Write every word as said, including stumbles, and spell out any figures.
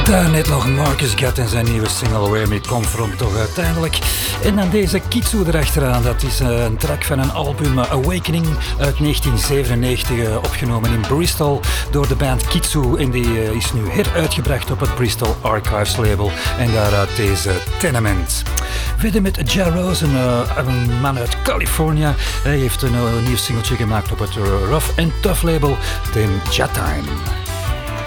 Daar net nog Marcus Gatt en zijn nieuwe single Where Me Come From toch uiteindelijk. En dan deze Kitsu erachteraan. Dat is een track van een album Awakening uit negentien zevenennegentig, opgenomen in Bristol door de band Kitsu. En die is nu heruitgebracht op het Bristol Archives label. En daaruit deze Tenement. Verder met Ja Rose, een, een man uit California. Hij heeft een, een nieuw singeltje gemaakt op het Rough and Tough label, de Ja Time.